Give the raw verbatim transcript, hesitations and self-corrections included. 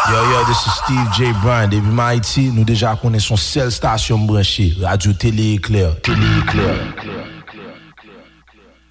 Yo, yo, this is Steve J. Bryan. Depuis Haïti, nous déjà connaissons son seule station branchée, Radio Télé Éclair. Télé Éclair.